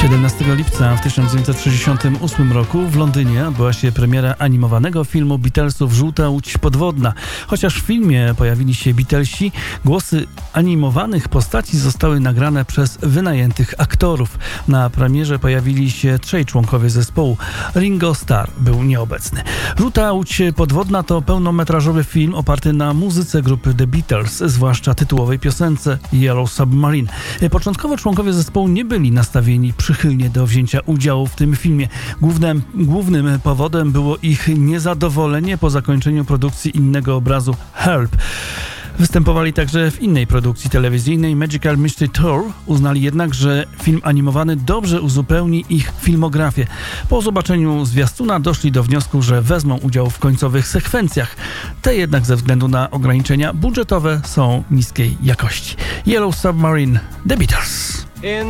17 lipca w 1968 roku w Londynie odbyła się premiera animowanego filmu Beatlesów Żółta łódź podwodna. Chociaż w filmie pojawili się Beatlesi, głosy animowanych postaci zostały nagrane przez wynajętych aktorów. Na premierze pojawili się 3 członkowie zespołu. Ringo Starr był nieobecny. Żółta łódź podwodna to pełnometrażowy film oparty na muzyce grupy The Beatles, zwłaszcza tytułowej piosence Yellow Submarine. Początkowo członkowie zespołu nie byli nastawieni przychylnie do wzięcia udziału w tym filmie. Głównym powodem było ich niezadowolenie po zakończeniu produkcji innego obrazu Help. Występowali także w innej produkcji telewizyjnej Magical Mystery Tour. Uznali jednak, że film animowany dobrze uzupełni ich filmografię. Po zobaczeniu zwiastuna doszli do wniosku, że wezmą udział w końcowych sekwencjach. Te jednak ze względu na ograniczenia budżetowe są niskiej jakości. Yellow Submarine, The Beatles.